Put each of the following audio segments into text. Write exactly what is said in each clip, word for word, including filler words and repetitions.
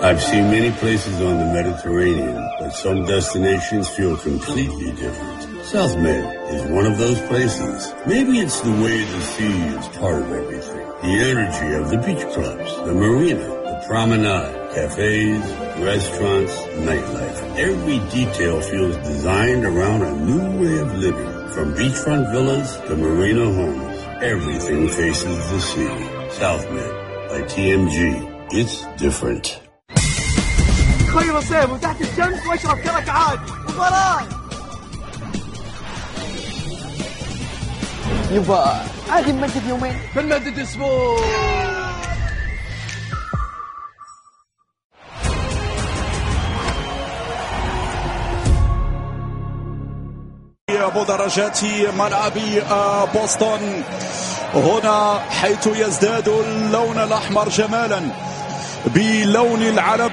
I've seen many places on the Mediterranean, but some destinations feel completely different. South Med is one of those places. Maybe it's the way the sea is part of everything. The energy of the beach clubs, the marina, the promenade, cafes, restaurants, nightlife. Every detail feels designed around a new way of living. From beachfront villas to marina homes, everything faces the sea. South Med by T M G. It's different. خير صيف وتحت الشمس واشرب كرك عادي. مباراة يبا عادي نمدد يومين بنمدد اسبوع. مدرجات ملعب بوسطن هنا حيث يزداد اللون الأحمر جمالا بلون العلم.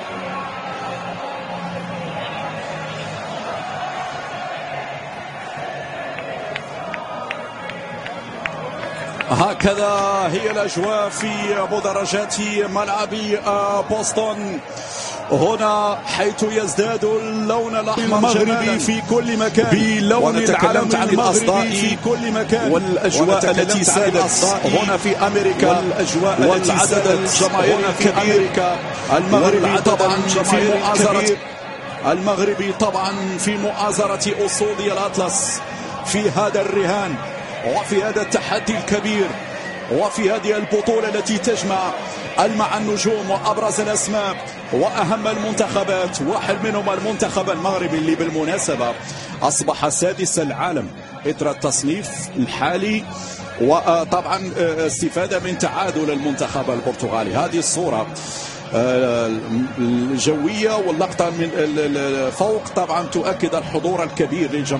هكذا هي الأجواء في مدرجات ملعب بوسطن هنا حيث يزداد اللون الأحمر جمالا في كل مكان بلون العلم المغربي في كل مكان. والأجواء التي سادت هنا في أمريكا والأجواء التي سادت هنا في أمريكا. المغربي طبعا في مؤازرة المغربي طبعا في مؤازرة أسود الأطلس في هذا الرهان وفي هذا التحدي الكبير وفي هذه البطولة التي تجمع ألمع النجوم وأبرز الأسماء وأهم المنتخبات. واحد منهم المنتخب المغربي اللي بالمناسبة أصبح سادس العالم إثر التصنيف الحالي، وطبعا استفادة من تعادل المنتخب البرتغالي. هذه الصورة الجوية واللقطة من فوق طبعا تؤكد الحضور الكبير للجمهور.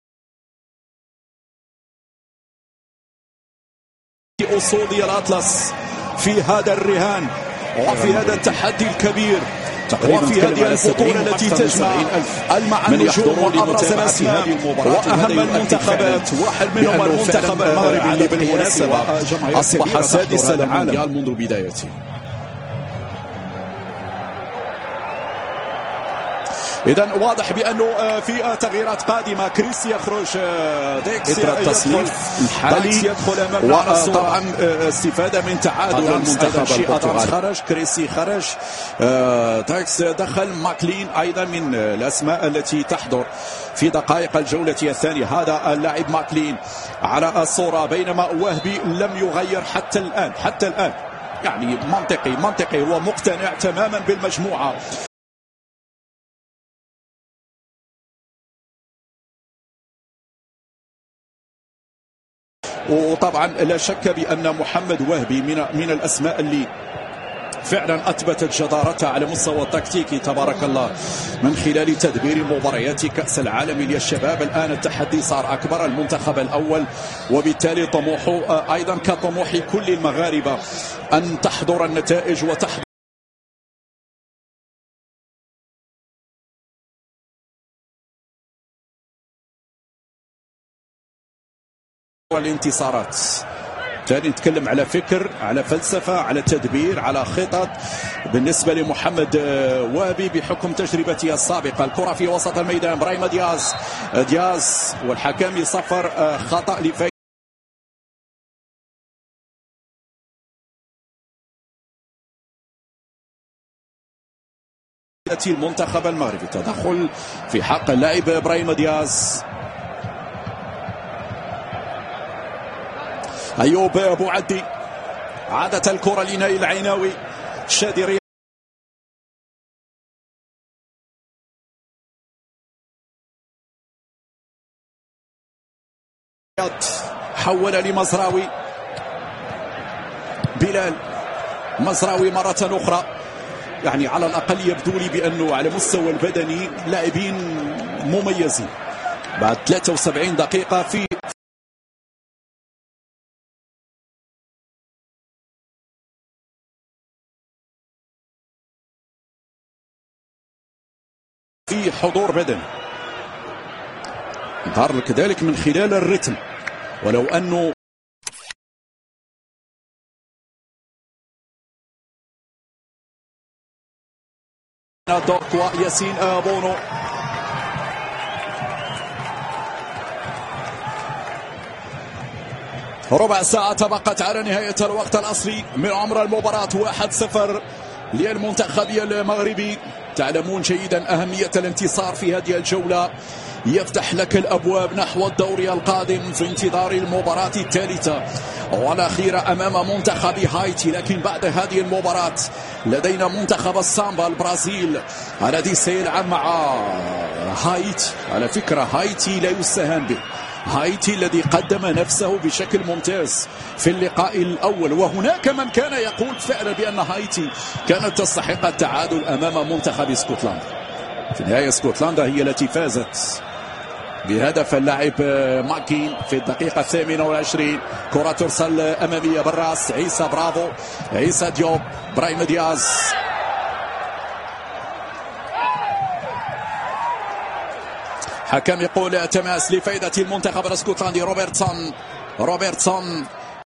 أسودي الأطلس في هذا الرهان وفي هذا التحدي الكبير وفي هذه البطولة التي تجمع ألمع النجوم وأبرز الأسماء وأهم المنتخبات. واحد منهم المنتخب المغربي اللي بالمناسبة أصبح سادس العالم منذ بدايته. إذا واضح بأنه في تغييرات قادمة. كريس يخرج، ديكس إثر التصنيف الحالي يدخل أمامنا. وطبعا استفادة من تعادل المنتخب البرتغالي. خرج كريسي، خرج ديكس، دخل ماكلين أيضا من الأسماء التي تحضر في دقائق الجولة الثانية. هذا اللاعب ماكلين على الصورة، بينما وهبي لم يغير حتى الآن حتى الآن يعني منطقي منطقي هو مقتنع تماما بالمجموعة. وطبعا لا شك بأن محمد وهبي من من الأسماء اللي فعلا أثبتت جدارتها على مستوى التكتيكي تبارك الله من خلال تدبير مباريات كأس العالم للشباب. الآن التحدي صار أكبر، المنتخب الأول، وبالتالي طموحه أيضا كطموح كل المغاربة أن تحضر النتائج وتحضر الانتصارات. ثاني نتكلم على فكر، على فلسفة، على تدبير، على خطط بالنسبة لمحمد وهبي بحكم تجربته السابقة. الكرة في وسط الميدان، برايم دياز دياز والحكم يصفر خطأ لفايدة المنتخب المغربي. تدخل في حق اللاعب برايم دياز. أيوب أبو عدي، عادت الكرة لنايل العيناوي. شادري حول لمزراوي، بلال مزراوي مرة أخرى. يعني على الأقل يبدو لي بأنه على مستوى البدني لاعبين مميزين. بعد ثلاثة وسبعين دقيقة في في حضور بدني ظهر كذلك من خلال الرتم، ولو أنه دوك وياسين بونو. ربع ساعة تبقت على نهاية الوقت الأصلي من عمر المباراة. واحد صفر للمنتخب المغربي. تعلمون جيدا أهمية الانتصار في هذه الجولة، يفتح لك الأبواب نحو الدوري القادم في انتظار المباراة الثالثة والأخيرة أمام منتخب هايتي. لكن بعد هذه المباراة لدينا منتخب السامبا البرازيل الذي سيلعب مع هايتي. على فكرة هايتي لا يستهان به، هايتي الذي قدم نفسه بشكل ممتاز في اللقاء الأول، وهناك من كان يقول فعلا بأن هايتي كانت تستحق التعادل أمام منتخب اسكتلندا. في النهاية اسكتلندا هي التي فازت بهدف اللاعب ماكين في الدقيقة الثامنة والعشرين. كرة ترسل أمامية بالراس، عيسى برافو، عيسى ديوب، برايم دياز. حكم يقول تماس لفائدة المنتخب الاسكتلندي. روبرتسون روبرتسون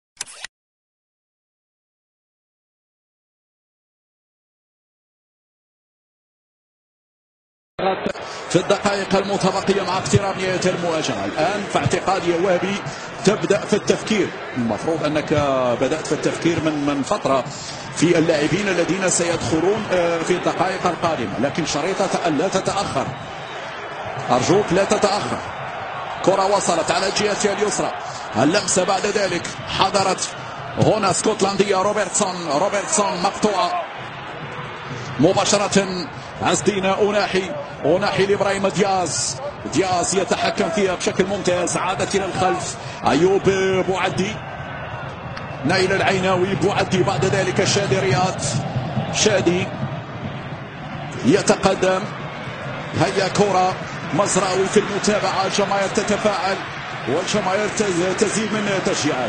في الدقائق المتبقية مع اقتراب نهاية المواجهة. الآن في اعتقادي يا وهبي تبدأ في التفكير، المفروض أنك بدأت في التفكير من من فترة في اللاعبين الذين سيدخلون في الدقائق القادمة، لكن شريطة أن لا تتأخر، أرجوك لا تتأخر. كرة وصلت على الجهة اليسرى، اللمسة بعد ذلك حضرت هنا اسكتلندية. روبرتسون روبرتسون مقطوعة مباشرة. عزدينا أوناحي أوناحي لإبراهيم دياز، دياز يتحكم فيها بشكل ممتاز، عادت إلى الخلف. أيوب بوعدي، نايل العيناوي، بوعدي، بعد ذلك شادي رياض، شادي يتقدم. هيا كرة مزراوي في المتابعة، الجماهير تتفاعل والجماهير تزيد من تشجيعات.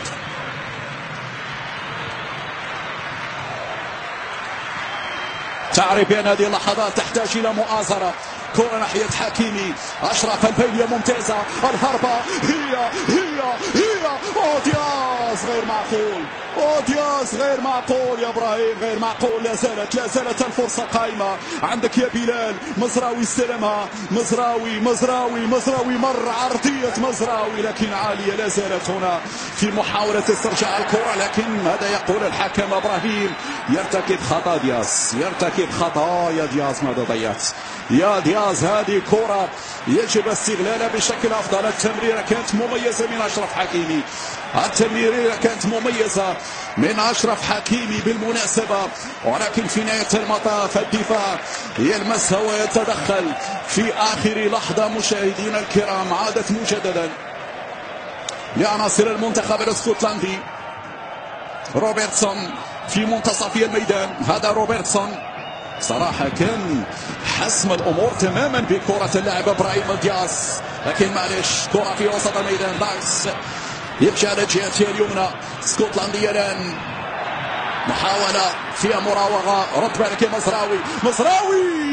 تعرف بأن هذه اللحظات تحتاج إلى مؤازرة. كرة ناحية حكيمي، أشرف البيلية ممتازة، الهربة هي هي هي أو دياز، غير معقول، أو دياز غير معقول يا إبراهيم، غير معقول. لا زالت لا زالت الفرصة قائمة عندك يا بلال. مزراوي استلمها، مزراوي مزراوي مزراوي مر عرضية مزراوي لكن عالية، لا زالت هنا في محاولة استرجاع الكرة، لكن ماذا يقول الحكم إبراهيم؟ يرتكب خطأ دياز، يرتكب خطأ يا دياز. ماذا ضيعت يا دياز؟ هذه كرة يجب استغلالها بشكل أفضل. التمريرة كانت مميزة من أشرف حكيمي، التمريرة كانت مميزة من أشرف حكيمي بالمناسبة، ولكن في نهاية المطاف الدفاع يلمسها ويتدخل في آخر لحظة. مشاهدينا الكرام، عادت مجددا لعناصر المنتخب الاسكتلندي. روبرتسون في منتصف الميدان، هذا روبرتسون صراحة كان حسم الأمور تماما بكرة اللاعب إبراهيم دياز، لكن معلش كرة في وسط الميدان. دايس يمشي على الجهة اليمنى، اسكتلندية الآن محاولة فيها مراوغة. رد بالك مزراوي، مزراوي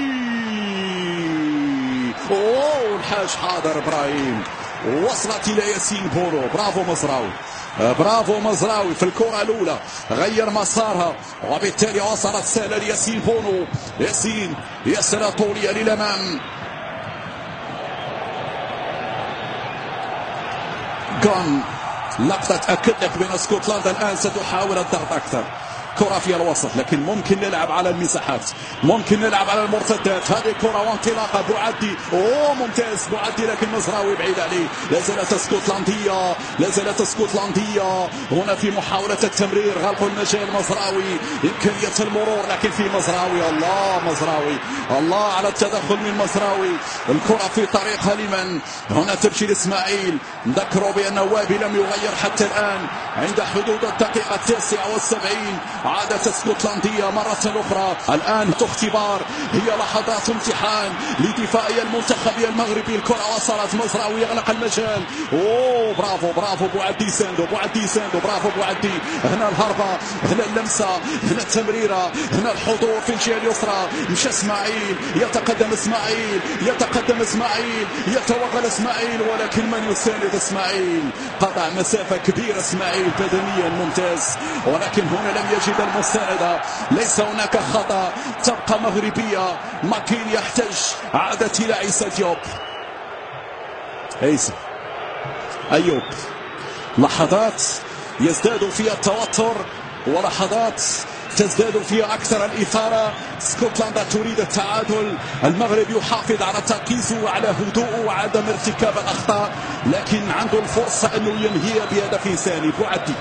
اوه الحاج حاضر إبراهيم، وصلت إلى ياسين بونو. برافو مزراوي، برافو مزراوي في الكرة الأولى، غير مسارها وبالتالي وصلت سهلة لياسين بونو. ياسين يسرى طولية للأمام. جون لقطة تأكد لك بأن اسكتلندا الآن ستحاول الضغط أكثر. كرة في الوسط، لكن ممكن نلعب على المساحات، ممكن نلعب على المرتدات. هذه كرة وانطلاقة بوعدي، اوه ممتاز بوعدي، لكن مزراوي بعيد عليه. لا زالت اسكتلندية، لا زالت اسكتلندية هنا في محاولة التمرير، غلق المجال. مزراوي إمكانية المرور، لكن في مزراوي، الله مزراوي، الله على التدخل من مزراوي. الكرة في طريقها لمن؟ هنا تمشي لإسماعيل. نذكروا بأن وابي لم يغير حتى الآن عند حدود الدقيقة التاسعة والسبعين. عادت اسكتلندية مرة أخرى. الآن اختبار، هي لحظات امتحان لدفاعي المنتخب المغربي. الكرة وصلت، مزراوي يغلق المجال. اوه برافو برافو بوعدي ساندو، بوعدي ساندو، برافو بوعدي. هنا الهربة، هنا اللمسة، هنا التمريرة، هنا الحضور في الجهة اليسرى. مشى اسماعيل، يتقدم اسماعيل، يتقدم اسماعيل، يتوغل اسماعيل، ولكن من يساند اسماعيل؟ قطع مسافة كبيرة اسماعيل بدنيا ممتاز، ولكن هنا لم يجد تجد المساندة، ليس هناك خطأ، تبقى مغربية. ماكين يحتاج عادة إلى عيسى ديوب. عيسى أيوب، لحظات يزداد فيها التوتر ولحظات تزداد فيها أكثر الإثارة. اسكتلندا تريد التعادل، المغرب يحافظ على تركيزه وعلى هدوءه وعدم ارتكاب الأخطاء، لكن عنده الفرصة أنه ينهي بهدف ثاني. بوعدي.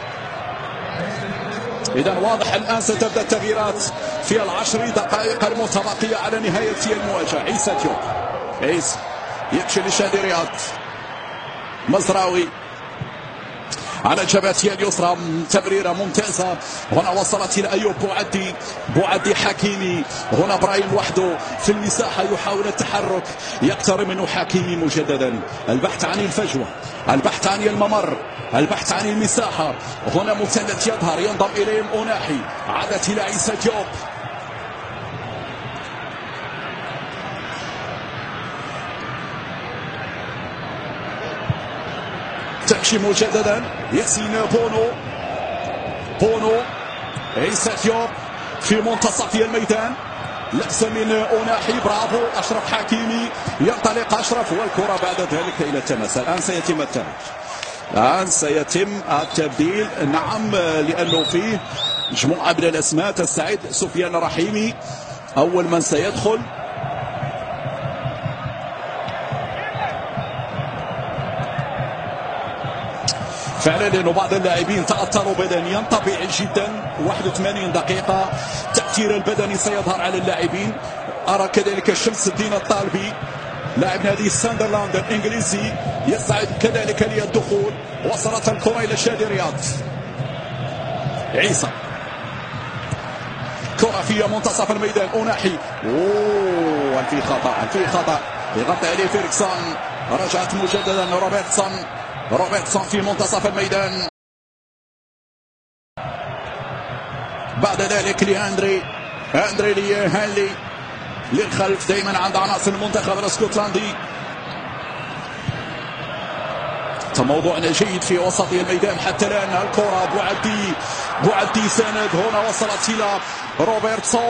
إذا واضح الآن ستبدأ التغييرات في العشر دقائق المتبقية على نهاية المواجهة. عيسى ديوب، عيسى يكشف لشادي رياض. مزراوي على جبهته اليسرى، تمريرة ممتازة. هنا وصلت إلى أيوب بوعدي، بوعدي حكيمي. هنا برايم وحده في المساحة يحاول التحرك، يقترب منه حكيمي مجددا. البحث عن الفجوة، البحث عن الممر، البحث عن المساحة. هنا مثلث يظهر، ينضم إليهم أوناحي. عادت إلى عيسى ديوب. تمشي مجددا ياسين بونو، بونو عيسى ديوب في منتصف الميدان، لمسه من أوناحي. برافو أشرف حكيمي، ينطلق أشرف والكرة بعد ذلك إلى التماس. الآن سيتم التغيير، الآن سيتم التبديل. نعم، لأنه فيه مجموعة من الأسماء تستعد. سفيان رحيمي أول من سيدخل. فعلا لأنه بعض اللاعبين تأثروا بدنيا، طبيعي جدا. واحد وثمانين دقيقة التأثير البدني سيظهر على اللاعبين. أرى كذلك شمس الدين الطالبي لاعب نادي ساندرلاند الإنجليزي يسعد كذلك للدخول. وصلت الكرة إلى شادي رياض. عيسى، كرة في منتصف الميدان. أوناحي، أوه في خطأ، في خطأ يغطي عليه فيركسون. رجعت مجددا روبرتسون، روبرتسون في منتصف الميدان. بعد ذلك لأندري، أندري لهانلي للخلف دائما عند عناصر المنتخب الاسكتلندي. موضوعنا جيد في وسط الميدان حتى الآن. الكرة بوعدي، بوعدي سند. هنا وصلت إلى روبرتسون،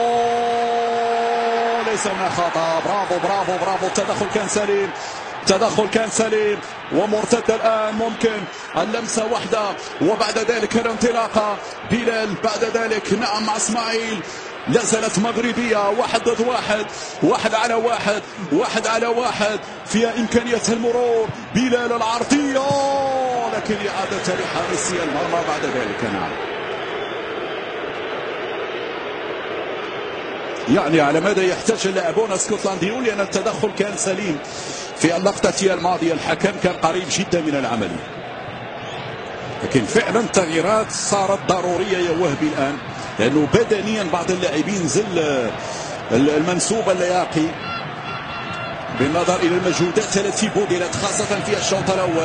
ليس هنا خطأ. برافو برافو برافو، التدخل كان سليم، تدخل كان سليم. ومرتدة الآن ممكن اللمسة واحدة وبعد ذلك الانطلاقة. بلال بعد ذلك نعم مع اسماعيل. لا زالت مغربية، واحد ضد واحد، واحد على واحد، واحد على واحد. فيها إمكانية المرور. بلال العرضية لكن إعادة لحارسي المرمى بعد ذلك. نعم يعني على ماذا يحتاج اللاعبون الاسكتلنديون، لأن التدخل كان سليم في اللقطة الماضية. الحكم كان قريب جدا من العملية، لكن فعلا التغييرات صارت ضرورية يا وهبي الآن، لأنه بدنيا بعض اللاعبين زل المنسوب اللياقي بالنظر إلى المجهودات التي بذلت خاصة في الشوط الأول.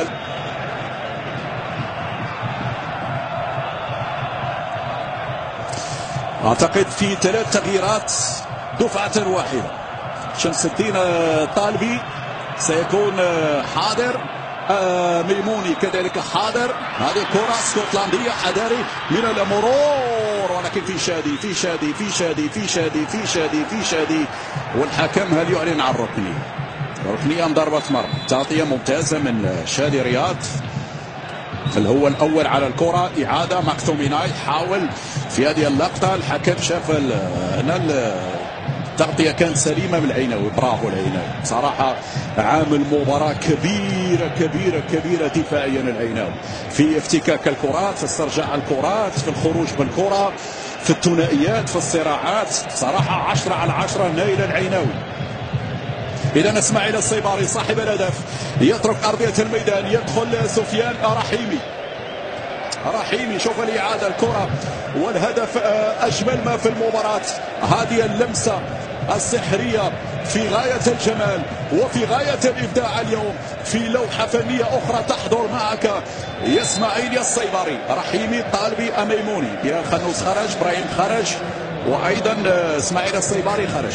أعتقد في ثلاث تغييرات دفعة واحدة. شمس الدين طالبي سيكون حاضر، ميموني كذلك حاضر. هذه كرة اسكتلندية حذاري من المرور، ولكن في شادي في شادي في شادي في شادي في شادي في شادي والحكم هل يعلن عن ركنية؟ ركنية أم ضربة مرمى؟ تغطية ممتازة من شادي رياض، هل هو الأول على الكرة؟ إعادة. ماكتوميناي حاول في هذه اللقطة، الحكم شاف هنا التغطية كانت سليمة من العيناوي. برافو العيناوي صراحة، عامل مباراة كبيرة كبيرة كبيرة دفاعيا العيناوي في افتكاك الكرات، في استرجاع الكرات، في الخروج بالكرة، في الثنائيات، في الصراعات. صراحة عشرة على عشرة نايل العيناوي. إذا اسماعيل الصيباري صاحب الهدف يترك أرضية الميدان، يدخل سفيان رحيمي. رحيمي شوف الإعادة، الكرة والهدف أجمل ما في المباراة. هذه اللمسة السحرية في غاية الجمال وفي غاية الإبداع اليوم، في لوحة فنية أخرى تحضر معك يا اسماعيل يا الصيباري. رحيمي، طالبي، أميموني. بلال خنوس خرج، إبراهيم خرج، وأيضا اسماعيل الصيباري خرج.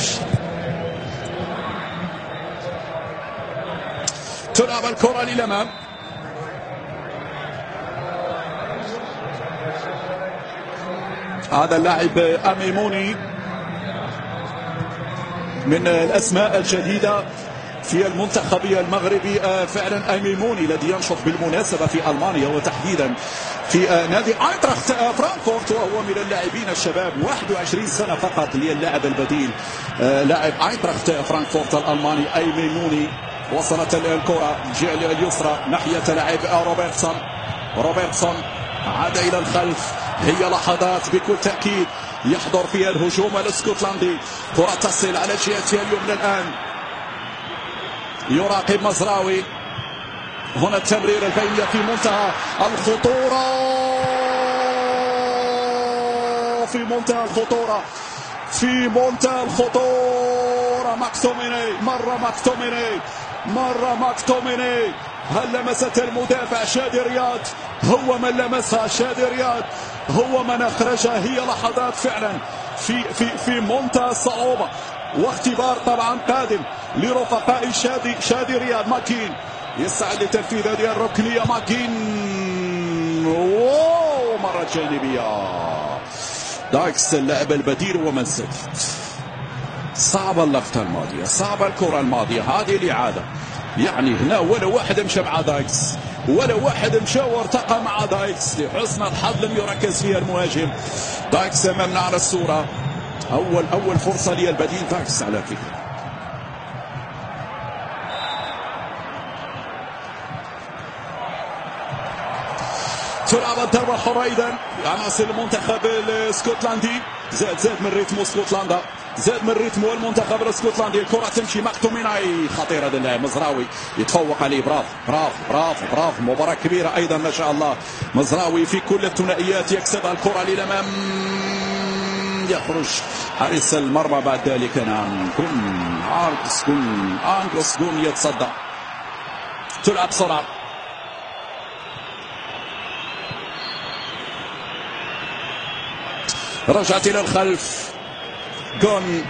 تلعب الكرة للأمام. هذا اللاعب أميموني من الأسماء الجديدة في المنتخب المغربي. فعلا أميموني الذي ينشط بالمناسبة في ألمانيا وتحديدا في نادي اينتراخت فرانكفورت، وهو من اللاعبين الشباب واحد وعشرين سنة فقط للاعب البديل لاعب اينتراخت فرانكفورت الألماني أميموني. وصلت الكرة الجهة اليسرى ناحية لاعب روبرتسون. روبرتسون عاد إلى الخلف. هي لحظات بكل تأكيد يحضر فيها الهجوم الاسكتلندي. كرة تصل على جهة اليمنى الآن. يراقب مزراوي. هنا التمرير البينية في منتهى الخطورة، في منتهى الخطورة، في منتهى الخطورة. ماكتوميني، مرة ماكتوميني، مرة ماكتوميني. هل لمست المدافع شادي رياض؟ هو من لمسها شادي رياض، هو من أخرجها. هي لحظات فعلا في في في منتهى الصعوبة، واختبار طبعا قادم لرفقاء شادي شادي رياض. ماكين يسعى لتنفيذ هذه الركنية. ماكين واو، مرة جانبية. دايكس اللاعب البديل ومن سد. صعبة اللقطة الماضية، صعبة الكرة الماضية. هذه الإعادة يعني هنا ولا واحد مشى مع دايكس، ولا واحد مشى وارتقى مع دايكس. لحسن الحظ لم يركز فيها المهاجم. دايكس أمامنا على الصورة. أول أول فرصة للبديل دايكس على فكرة. تلعب الضربة الحرة إذا عناصر المنتخب الاسكتلندي. زاد زاد من ريتم اسكتلندا، زاد من ريتم المنتخب الاسكتلندي. الكرة تمشي. ماكتوميناي خطير هذا اللاعب. مزراوي يتفوق عليه. برافو برافو برافو برافو. مباراة كبيرة أيضا ما شاء الله. مزراوي في كل الثنائيات يكسبها الكرة للأمام. يخرج حارس المرمى بعد ذلك. نعم كن أنجلس كن أنجلس كن يتصدى. تلعب بسرعة. رجعت إلى الخلف. جون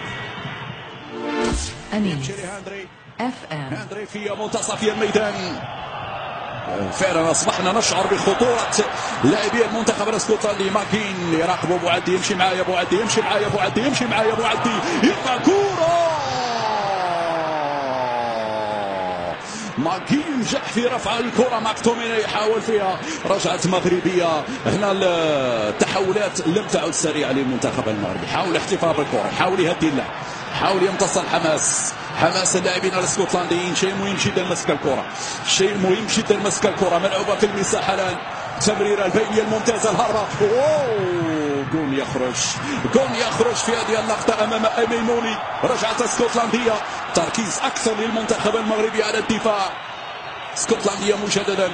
هاندري. هاندري في منتصف الميدان. فعلا أصبحنا نشعر بخطورة لاعبي المنتخب الاسكتلندي. ماكين يراقب أبو عدي. يمشي معايا أبو عدي، يمشي معايا أبو عدي، يمشي معايا أبو عدي. يرفع كورة. ماكين نجح في رفع الكرة. ماكتوميني يحاول فيها. رجعت مغربية. هنا التحولات لم تعد سريعة للمنتخب المغربي. حاول احتفاظ بالكرة، حاول يهدي اللعب، حاول يمتص الحماس. حماس اللاعبين الاسكتلنديين شيء مهم جدا. مسك الكرة، شيء مهم جدا. مسك الكرة ملعوبة في المساحة الآن. تمريرة البينية الممتازة. الهربة. اوه جون يخرج، جون يخرج في هذه اللقطة أمام أميموني. رجعت اسكتلندية. تركيز أكثر للمنتخب المغربي على الدفاع. اسكتلندية مجددا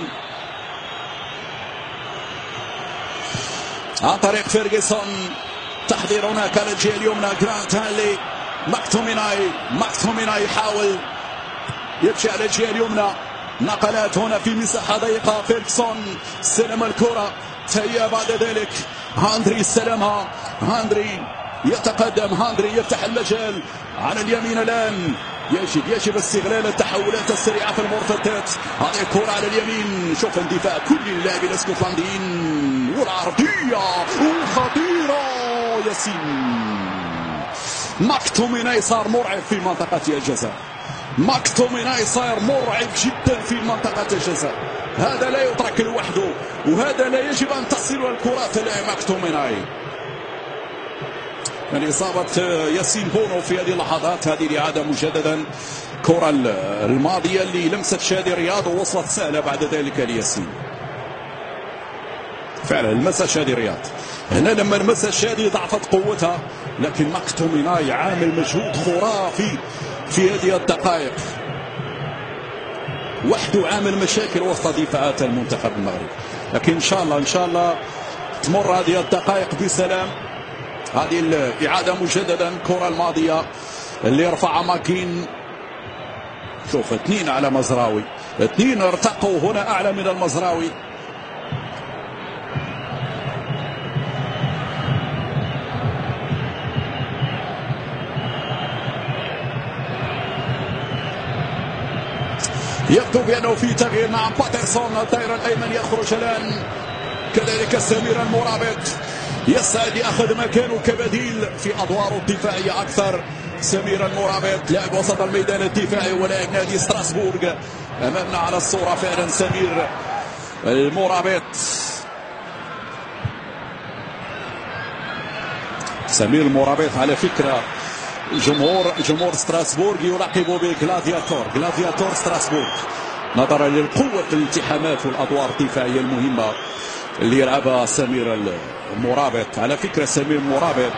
عن طريق فيرغسون. تحضير هناك على الجهة اليمنى. جرانت هانلي. ماكتوميناي. ماكتوميناي يحاول يمشي على الجهة اليمنى. نقلات هنا في مساحة ضيقة. فيرغسون استلم الكرة. تهيأ بعد ذلك هاندري استلمها. هاندري يتقدم. هاندري يفتح المجال على اليمين الآن. يجب يجب استغلال التحولات السريعة في المرتدات. هذه الكرة على اليمين. شوف اندفاع كل اللاعبين الاسكتلنديين. والعرضية وخطيرة. ياسين ماكتوميناي صار مرعب في منطقة الجزاء. ماكتوميناي صار مرعب جدا في منطقة الجزاء. هذا لا يترك لوحده، وهذا لا يجب أن تصل الكرات لماكتوميناي. من إصابة ياسين بونو في هذه اللحظات. هذه الإعادة مجددا. كرة الماضية اللي لمست شادي رياض ووصلت سهلة بعد ذلك لياسين. فعلا لمسها شادي رياض. هنا لما لمسها شادي ضعفت قوتها، لكن ماكتوميناي عامل مجهود خرافي في هذه الدقائق. وحده عامل مشاكل وسط دفاعات المنتخب المغربي. لكن إن شاء الله إن شاء الله تمر هذه الدقائق بسلام. هذه الإعادة مجددا. الكرة الماضية اللي رفعها ماكين. شوف اثنين على مزراوي، اثنين ارتقوا هنا أعلى من المزراوي. يبدو بأنه في تغيير. مع باترسون الدائرة الأيمن يخرج الآن. كذلك سمير المرابط يسعد ياخذ مكانه كبديل في ادواره الدفاعيه اكثر. سمير المرابط لاعب وسط الميدان الدفاعي ولاعب نادي ستراسبورغ امامنا على الصوره فعلا سمير المرابط. سمير المرابط على فكره جمهور جمهور ستراسبورغ يلقب بغلادياتور غلادياتور ستراسبورغ نظرا للقوه الالتحامات والادوار الدفاعيه المهمه اللي يلعبها سمير المرابط. على فكره سمير المرابط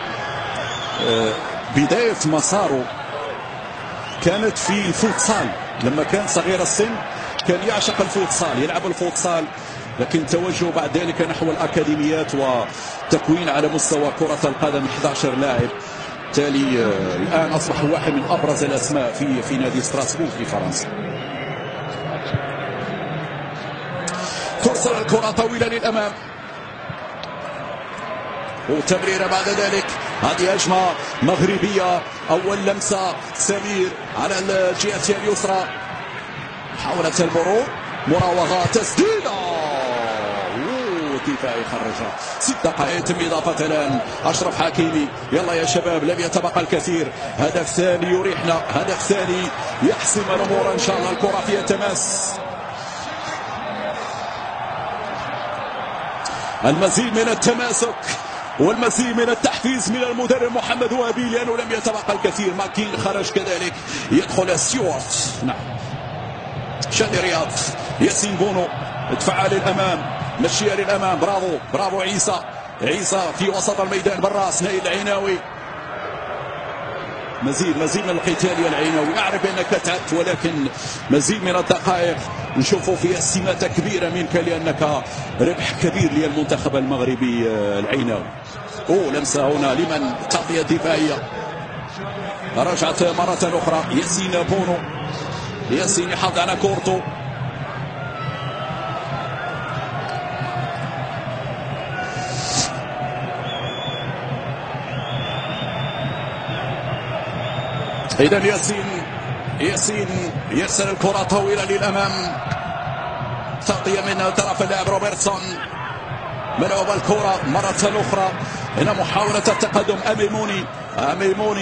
بدايه مساره كانت في فوتسال، لما كان صغير السن كان يعشق الفوتسال يلعب الفوتسال، لكن توجه بعد ذلك نحو الأكاديميات وتكوين على مستوى كرة القدم أحد عشر لاعب. بالتالي الآن أصبح واحد من أبرز الأسماء في في نادي ستراسبورغ في فرنسا. ترسل الكرة طويلة للأمام وتمريرة بعد ذلك. هذه هجمة مغربية، أول لمسة سمير على الجهة اليسرى، محاولة المرور، مراوغة، تسديدة دفاعي خرجها. ست دقائق يتم إضافة الآن أشرف حكيمي. يلا يا شباب لم يتبقى الكثير، هدف ثاني يريحنا، هدف ثاني يحسم الأمور إن شاء الله. الكرة فيها تماس، المزيد من التماسك والمزيد من التحفيز من المدرب محمد وهبي لأنه لم يتبقى الكثير. ماكين خرج كذلك، يدخل ستيوارت، نعم شادي رياض، ياسين بونو ادفع للأمام، مشيها للأمام، برافو برافو عيسى عيسى في وسط الميدان بالراس نايل العيناوي. مزيد مزيد من القتال يا العيناوي، أعرف أنك تعبت ولكن مزيد من الدقائق نشوفوا فيها استماتة كبيرة منك لأنك ربح كبير للمنتخب المغربي العيناوي. أوه لمسة هنا لمن تغطية دفاعية، رجعت مرة أخرى ياسين بونو، ياسين يحافظ على كورتو، إذا ياسين ياسين يرسل الكرة طويلة للأمام، تغطية من طرف اللاعب روبرتسون، ملعوب الكرة مرة أخرى. هنا محاولة التقدم أميموني أميموني